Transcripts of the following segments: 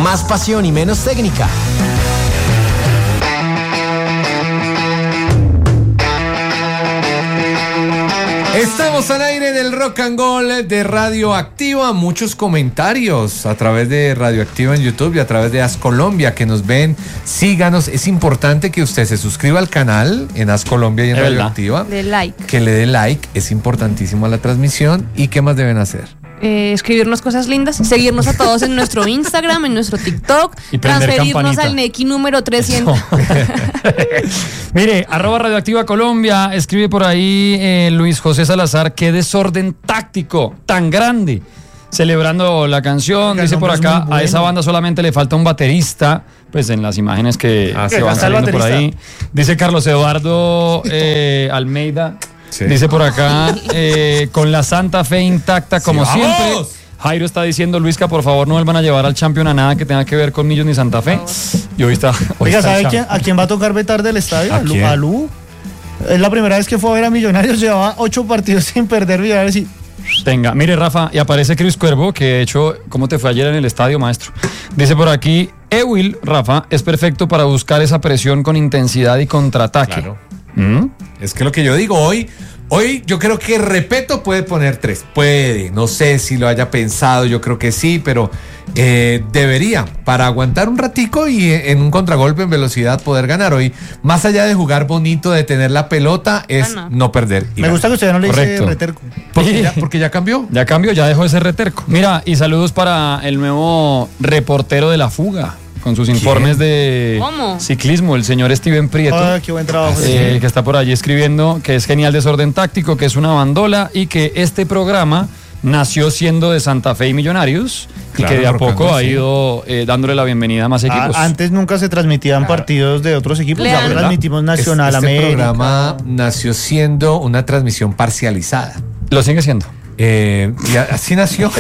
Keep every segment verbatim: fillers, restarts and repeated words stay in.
más pasión y menos técnica. Estamos al aire en el Rock and Roll de Radioactiva. Muchos comentarios a través de Radioactiva en YouTube y a través de As Colombia que nos ven. Síganos. Es importante que usted se suscriba al canal en As Colombia y en Radioactiva. De like. Que le dé like. Es importantísimo a la transmisión. ¿Y qué más deben hacer? Eh, escribirnos cosas lindas, seguirnos a todos en nuestro Instagram, en nuestro TikTok, y transferirnos campanita. Al Neki número trescientos. Mire, arroba Radioactiva Colombia, escribe por ahí eh, Luis José Salazar, qué desorden táctico tan grande. Celebrando la canción, dice por acá, bueno. A esa banda solamente le falta un baterista, pues en las imágenes que ah, se van saliendo por ahí. Dice Carlos Eduardo eh, Almeida. Sí. Dice por acá, eh, con la Santa Fe intacta como sí, siempre. Jairo está diciendo, Luisca, por favor, no vuelvan a llevar al Champion a nada que tenga que ver con Millos ni Santa Fe. Y hoy está. Hoy Oiga, está ¿sabe quién, a quién va a tocar vetar del estadio? ¿A, ¿A Lu? Es la primera vez que fue a ver a Millonarios, llevaba ocho partidos sin perder Millonarios y... Tenga, mire, Rafa, y aparece Cris Cuervo, que de hecho, ¿cómo te fue ayer en el estadio, maestro? Dice por aquí, Ewil, Rafa, es perfecto para buscar esa presión con intensidad y contraataque. Claro. ¿Mm? Es que lo que yo digo hoy, hoy yo creo que Repeto puede poner tres, puede, no sé si lo haya pensado, yo creo que sí, pero eh, debería, para aguantar un ratico y en un contragolpe en velocidad poder ganar hoy, más allá de jugar bonito, de tener la pelota, es ah, no. no perder. Me ganar. Gusta que usted no le dice reterco. Porque ya, porque ya cambió. Ya cambió, ya dejó de ser reterco. Mira, y saludos para el nuevo reportero de La Fuga. Con sus informes ¿Quién? de ¿Cómo? ciclismo, el señor Steven Prieto. Ah, qué buen trabajo. Eh, que está por allí escribiendo que es genial desorden táctico, que es una bandola y que este programa nació siendo de Santa Fe y Millonarios claro, y que de a poco ha ido eh, dándole la bienvenida a más equipos. Ah, antes nunca se transmitían claro. partidos de otros equipos, ya transmitimos Nacional, este América. Este programa nació siendo una transmisión parcializada. Lo sigue siendo. Eh, y así nació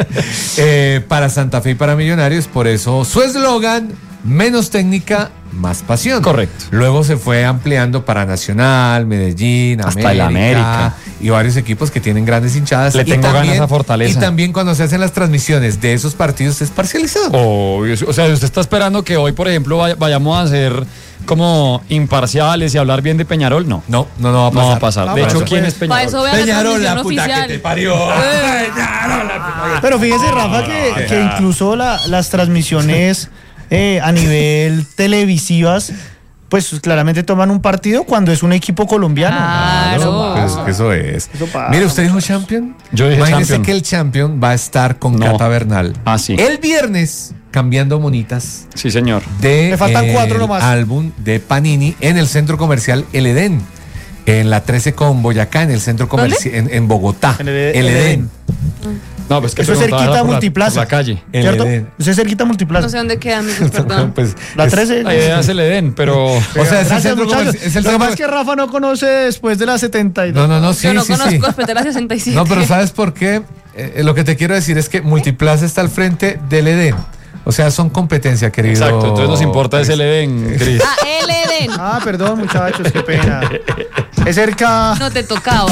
eh, para Santa Fe y para Millonarios, por eso su eslogan, menos técnica, más pasión. Correcto. Luego se fue ampliando para Nacional, Medellín, hasta América, el América y varios equipos que tienen grandes hinchadas. Le tengo también, ganas a Fortaleza. Y también cuando se hacen las transmisiones de esos partidos es parcializado. Obvio. O sea, usted está esperando que hoy, por ejemplo, vay- vayamos a hacer como imparciales y hablar bien de Peñarol, no. No, no, no va a pasar. No va a pasar. No, de hecho, eso ¿quién pues, es Peñarol? Eso Peñarol, la puta oficial. que te parió. Peñarol, la puta. Pero fíjese, Rafa, que, que incluso la, las transmisiones eh, a nivel televisivas, pues claramente toman un partido cuando es un equipo colombiano. Claro. Pues, que eso es. Eso pasa. Mire, ¿usted dijo Champion? Yo dije Imagínese Champion. que el Champion va a estar con No. Cata Bernal. Ah, sí. El viernes, cambiando monitas Sí, señor. de Me faltan eh, cuatro nomás. álbum de Panini en el centro comercial El Edén. En la trece con Boyacá, en el centro comercial, en, en Bogotá. En el- El, el Edén. Edén. No, pues que Eso es preguntaba cerquita por la- Multiplaza. por la calle. El ¿Cierto? Edén. Eso es cerquita Multiplaza. No sé dónde queda, amigos, perdón. Pues, La es- trece. La idea es el Edén, pero... O sea, es el Gracias, centro muchachos. comercial. Es el Lo que centro pasa es que Rafa no conoce después de la setenta y dos. No, no, no, sí, Yo no sí, conozco sí. Hospital sesenta y siete. No, pero ¿sabes por qué? Eh, lo que te quiero decir es que Multiplaza está al frente del Edén. O sea, son competencia, querido. Exacto, entonces nos importa es el Edén, Cris. Ah, el Edén. Ah, perdón, muchachos, qué pena. Es cerca. No te tocaba.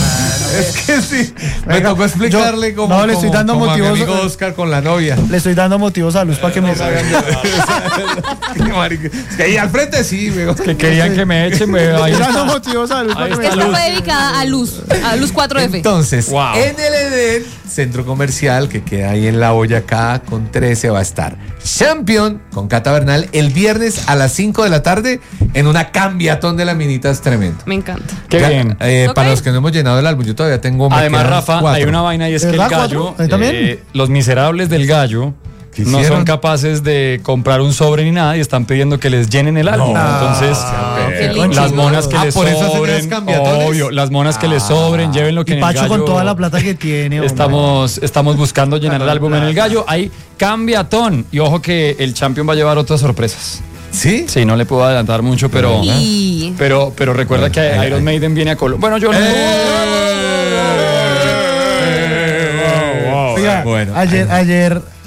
Es que sí. Me Venga, tocó explicarle yo- cómo. no, le estoy como- dando como motivos- a mi amigo Oscar con la novia. Le estoy dando motivos a Luz para que me salgan. Qué marica. Es que ahí al frente sí, me Que querían que me echen, me ahí Estoy dando está. motivos a Luz para Ahí que me está Esta salgan. fue dedicada a Luz, a Luz cuatro F. Entonces, Wow. en el Edén, centro comercial que queda ahí en la Boyacá con trece, va a estar Champion con Cata Bernal el viernes a las cinco de la tarde en una cambiatón de laminitas tremendo. Me encanta. Qué Ya, bien. eh, Ok. Para los que no hemos llenado el álbum, yo todavía tengo. me Además, quedan Rafa, cuatro. hay una vaina y es que el ¿Verdad, gallo, cuatro? ¿Ahí también? eh, los miserables del gallo, ¿Qué no hicieron? son capaces de comprar un sobre ni nada y están pidiendo que les llenen el álbum. No. Entonces, Ah, qué lindo. las monas que Ah, les por eso hacen sobren, esas cambiatones. obvio, las monas que les sobren, lleven lo que Y en el Pacho gallo. con toda la plata que tiene. hombre. Estamos, estamos buscando llenar el álbum en el gallo. Hay cambiatón. Y ojo que el Champion va a llevar otras sorpresas. ¿Sí? Sí, no le puedo adelantar mucho, pero. Y... Pero, pero recuerda que Ay, Iron ay. Maiden viene a Colombia. Bueno, yo no. Oiga, Bueno, ayer, ay. ayer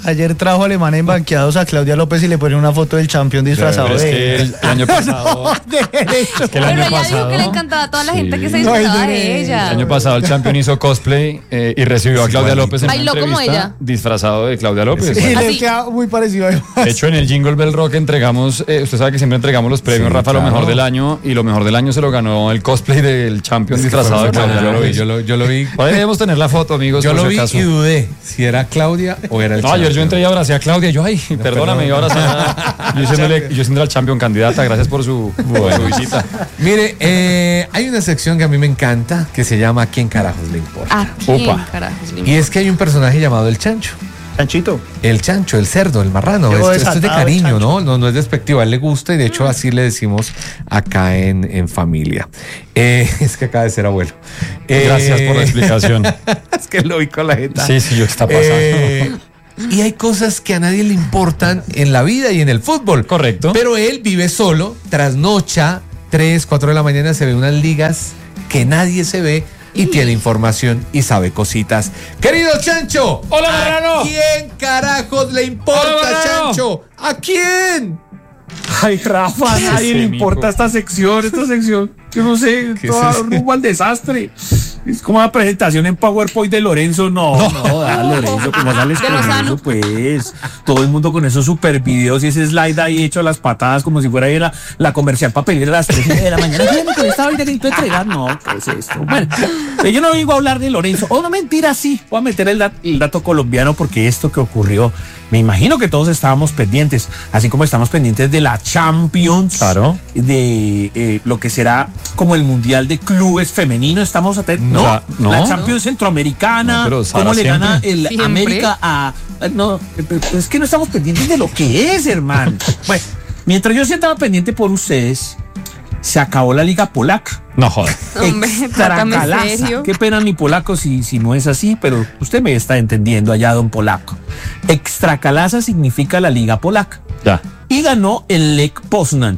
Ayer trajo Alemania en banqueados a Claudia López y le ponen una foto del campeón disfrazado Pero es de... que el, el año pasado. de derecho. Es que el Pero año ella dijo pasado. que le encantaba a toda la Sí. gente que se No, disfrazaba ay, de no, ella. El año pasado el champion hizo cosplay eh, y recibió a Claudia López en Bailó una como entrevista ella. disfrazado de Claudia López. Y le Así. queda muy parecido a él. De hecho, en el Jingle Bell Rock entregamos, eh, usted sabe que siempre entregamos los premios, Sí, Rafa, lo claro. mejor del año, y lo mejor del año se lo ganó el cosplay del champion disfrazado de Claudia Yo lo vi, López. yo lo, yo lo vi. Ahí debemos tener la foto, amigos. Yo por lo si vi acaso. y dudé si era Claudia o era el No, ayer yo champion. entré y abracé a Claudia. Yo, ay, perdóname, yo abracé a. Yo siendo, yo siendo el champion candidata, gracias por su, por su visita. Mire, eh, hay una sección que a mí me encanta que se llama ¿A quién carajos le importa? ¿A quién Opa. carajos le Y importa? es que hay un personaje llamado el Chancho. Chanchito. El chancho, el cerdo, el marrano. Llegó Esto, esto es de desatado el cariño, chancho. ¿no? ¿no? No es despectivo, a él le gusta y de hecho así le decimos acá en, en familia. Eh, es que acaba de ser abuelo. Eh, Gracias por la explicación. Es que lo vi con la jeta. Sí, sí, yo está pasando. Eh, y hay cosas que a nadie le importan en la vida y en el fútbol. Correcto. Pero él vive solo, trasnocha, tres, cuatro de la mañana se ve unas ligas que nadie se ve y tiene información y sabe cositas. Querido Chancho. Hola, Marrano. ¿A quién carajos le importa, Hola, Marrano. Chancho? ¿A quién? Ay, Rafa, a nadie Ese le mico. importa esta sección, esta sección. Yo no sé, ¿Qué todo es ese? rumbo al desastre. Es como una presentación en PowerPoint de Lorenzo. No, no, da Lorenzo, como sales De con Lozano. eso, pues. Todo el mundo con esos super videos y ese slide ahí hecho a las patadas como si fuera ahí la, la comercial para pedir a las tres de la mañana. Fíjate con esta ahorita que necesito entregar. No, ¿qué es esto? Bueno, yo no vengo a hablar de Lorenzo. Oh, no, mentira, sí. Voy a meter el, dat- el dato colombiano porque esto que ocurrió, me imagino que todos estábamos pendientes, así como estamos pendientes de la Champions, Claro. de eh, lo que será como el Mundial de Clubes Femenino. Estamos atentos. No, No, no. la Champions Centroamericana. No, pero Sara ¿Cómo le siempre. gana el Siempre. América a.? No, es que no estamos pendientes de lo que es, hermano. Bueno, mientras yo sí estaba pendiente por ustedes, se acabó la Liga Polaca. No jodas. Hombre, trátame Extracalaza. serio. Qué pena mi polaco si, si no es así, pero usted me está entendiendo allá, don polaco. Extracalaza significa la Liga Polaca. Ya. Y ganó el Lech Poznan.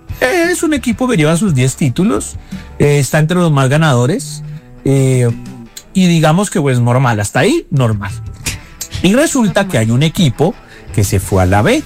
Es un equipo que lleva sus diez títulos, eh, está entre los más ganadores, eh, y digamos que pues normal, hasta ahí normal. Y resulta que hay un equipo que se fue a la B,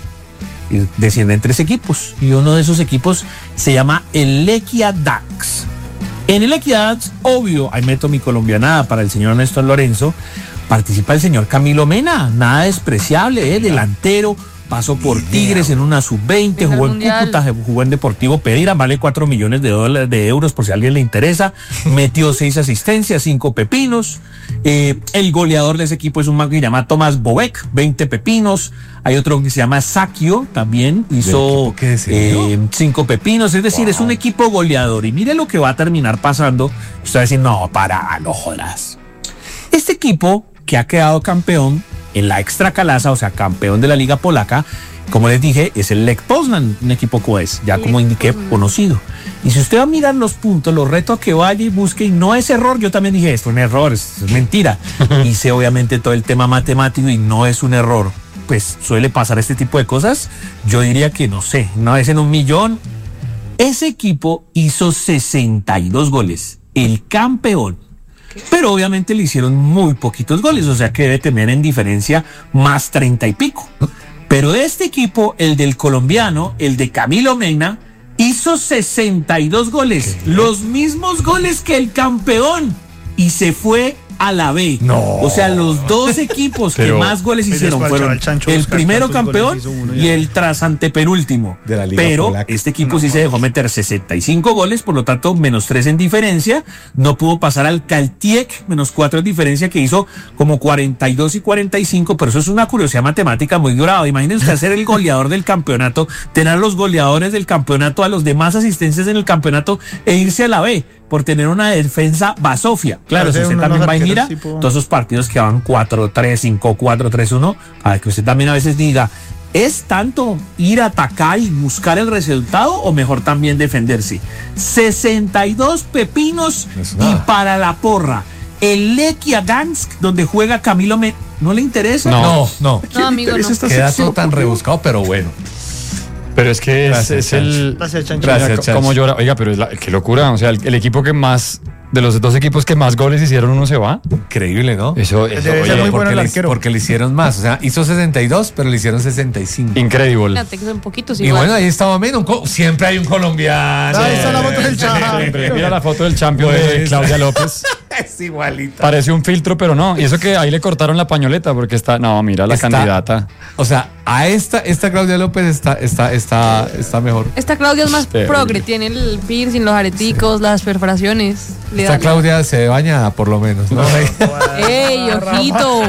y descienden tres equipos, y uno de esos equipos se llama el Lechia Dax. En el Lechia Dax, obvio, ahí meto mi colombianada para el señor Néstor Lorenzo, participa el señor Camilo Mena, nada despreciable, eh, delantero. Pasó por Tigres en una sub veinte, Primer jugó en mundial. Cúcuta, jugó en Deportivo Pereira, vale cuatro millones de dólares de euros por si a alguien le interesa. Metió seis asistencias, cinco pepinos. Eh, el goleador de ese equipo es un man que se llama Tomás Bobek, veinte pepinos. Hay otro que se llama Sakio, también hizo equipo que descendió? eh, cinco pepinos. Es decir, es un equipo goleador. Y mire lo que va a terminar pasando. Usted va a decir, no, para, no jodas. Este equipo que ha quedado campeón en la Extracalaza, o sea, campeón de la Liga Polaca, como les dije, es el Lech Poznan, un equipo pues, ya como indiqué, conocido. Y si usted va a mirar los puntos, los reto a que vaya y busque, y no es error, yo también dije, esto es un error, es, es mentira. Hice obviamente todo el tema matemático y no es un error. Pues suele pasar este tipo de cosas. Yo diría que no sé, una vez en un millón. Ese equipo hizo sesenta y dos goles, el campeón. Pero obviamente le hicieron muy poquitos goles, o sea que debe tener en diferencia más treinta y pico. Pero este equipo, el del colombiano, el de Camilo Mena, hizo sesenta y dos goles, los mismos goles que el campeón, y se fue a la B. No. O sea, los dos equipos Pero- que más goles Pero hicieron despachaba fueron al Chancho el Oscar, primero ¿cuántos campeón goles hizo uno y ya? el tras antepenúltimo. De la Liga Pero Polaca. este equipo sí se dejó meter sesenta y cinco goles, por lo tanto, menos tres en diferencia. No pudo pasar al Caltiec, menos cuatro en diferencia, que hizo como cuarenta y dos y cuarenta y cinco, pero eso es una curiosidad matemática muy grave. Imagínense usted ser el goleador del campeonato, tener a los goleadores del campeonato, a los demás asistencias en el campeonato e irse a la B por tener una defensa basofia. Claro, si Parece usted uno- también unos va y mira arqueros tipo- todos esos partidos que van cuatro tres, cinco cuatro, tres uno, para que usted también a veces diga, ¿es tanto ir a atacar y buscar el resultado o mejor también defenderse? sesenta y dos pepinos No es y nada. para la porra. El Lechia Dansk, donde juega Camilo Me... ¿No le interesa? No, no. No, amigo, no. Queda todo tan rebuscado, pero bueno. Pero es que es, Gracias, es el. Gracias, Chancho. Gracias, Oiga, Chancho. cómo llora. Oiga, pero es la- qué locura. O sea, el, el equipo que más de los dos equipos que más goles hicieron, uno se va. Increíble, ¿no? Eso, eso Debe ser oye, muy bueno porque, el le, arquero. porque le hicieron más. O sea, hizo sesenta y dos, pero le hicieron sesenta y cinco. increíble. Fíjate que son poquitos Y igual. bueno, ahí estaba menos. Siempre hay un colombiano. Ahí está la foto del Chaja. Siempre. Mira la foto del champion de Pues. Claudia López. Es igualita. Parece un filtro, pero no. Y eso que ahí le cortaron la pañoleta porque está. No, mira la Está- candidata. O sea, a esta, esta Claudia López está, está, está, está mejor. Esta Claudia es más Terrible. progre, tiene el piercing, los areticos, las perforaciones. Le Esta da- Claudia se ve bañada, por lo menos, ¿no? ¡Ey, ojito!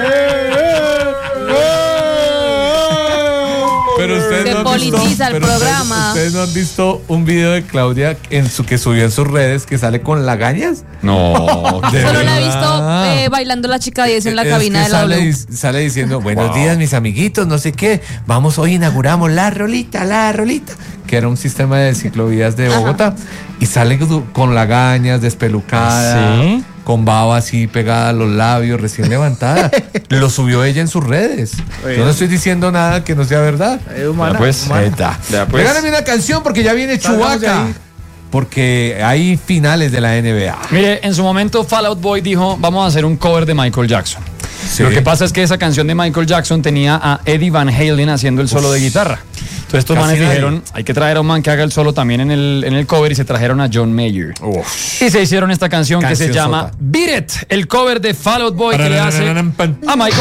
Pero ustedes Se no han politiza visto, el pero ustedes- programa. Ustedes, no han visto un video de Claudia en su que subió en sus redes que sale con lagañas. No. De Solo la he verdad. visto eh, bailando la chica diez en la Es cabina que de la sale, W. dis- sale diciendo, buenos Wow. días mis amiguitos, no sé qué, vamos, hoy inauguramos la rolita, la rolita, que era un sistema de ciclovías de Ajá. Bogotá, y sale con- con lagañas, despelucada, ¿Sí? con baba así pegada a los labios, recién levantada. Lo subió ella en sus redes. Yo no estoy diciendo nada que no sea verdad. Eh, humana, Ya pues, humana. Ahí está. Ya pues. Regálame una canción porque ya viene Salgamos de Chewbacca. ahí. Porque hay finales de la N B A. Mire, en su momento Fall Out Boy dijo, vamos a hacer un cover de Michael Jackson. Sí. Lo que pasa es que esa canción de Michael Jackson tenía a Eddie Van Halen haciendo el solo de guitarra. Entonces estos Casi manes nadie. dijeron, hay que traer a un man que haga el solo también en el, en el cover y se trajeron a John Mayer. Y se hicieron esta canción que se Canción llama sota. Beat It, el cover de Fall Out Boy que le hace a Michael